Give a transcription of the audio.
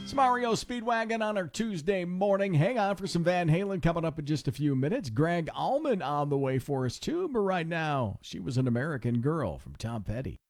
It's Mario Speedwagon on our Tuesday morning. Hang on for some Van Halen coming up in just a few minutes. Greg Allman on the way for us, too. But right now, She Was an American Girl from Tom Petty.